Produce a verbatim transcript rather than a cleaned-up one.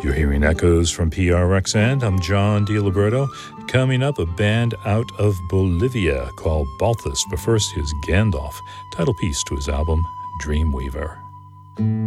You're hearing echoes from P R X, and I'm John DiLiberto. Coming up, a band out of Bolivia called Balthus, but first is Gandalf, title piece to his album Dreamweaver.